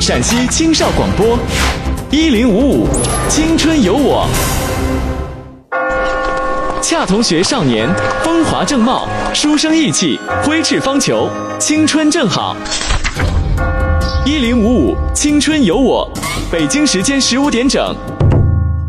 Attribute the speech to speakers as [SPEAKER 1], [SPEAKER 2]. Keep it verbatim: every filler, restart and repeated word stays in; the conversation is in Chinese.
[SPEAKER 1] 陕西青少广播，一零五五青春有我。恰同学少年，风华正茂，书生意气，挥斥方遒，青春正好。一零五五青春有我，北京时间十五点整，